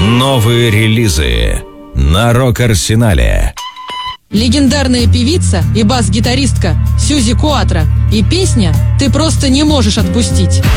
Новые релизы на Рок-Арсенале. Легендарная певица и бас-гитаристка Сьюзи Куатро и песня «Ты просто не можешь отпустить».